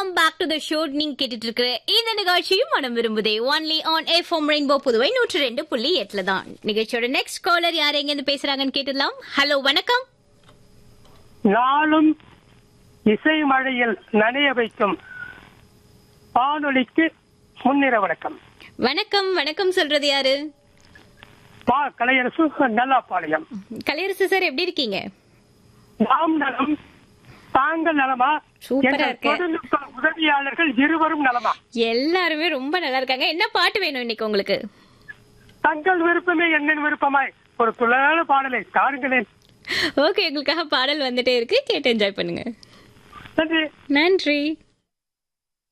Welcome back to the show. நீங்க கேட்டுட்டு இருக்கிற இந்த நிகழ்ச்சியும் மனம் விரும்புதே only on FM rainbow Puduvai 102.8 தான். நிகழ்ச்சியோட நெக்ஸ்ட் காலர் யார் எங்க இருந்து பேசுறாங்கன்னு கேட்டுடலாம். ஹலோ, வணக்கம். நாளும் இசை மழையில் நனைய வைக்கும் வானொலிக்கு முன்னிற வணக்கம். வணக்கம். வணக்கம் சொல்றது யாரு? கலையரசு, நல்லாப்பாளையம். கலையரசு சார், எப்படி இருக்கீங்க? நாம் நலம், தாங்கள் நலமா? சூப்பரா இருக்கு. தொழில்நுட்ப உதவியாளர்கள் இருவரும் நலமா? எல்லாருமே ரொம்ப நல்லா இருக்காங்க. என்ன பாட்டு வேணும் இன்னைக்கு உங்களுக்கு? தங்கள் விருப்பமே என்னின் விருப்பமாய் ஒரு துளையான பாடலை தாருங்களேன். ஓகே, உங்களுக்காக பாடல் வந்துட்டே இருக்கு, கேட்டு என்ஜாய் பண்ணுங்க. நன்றி. நன்றி.